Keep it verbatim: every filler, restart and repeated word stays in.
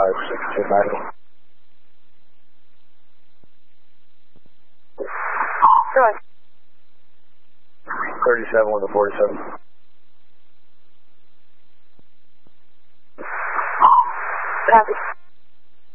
five six two nine. Go ahead. thirty-seven with a forty-seven. Copy.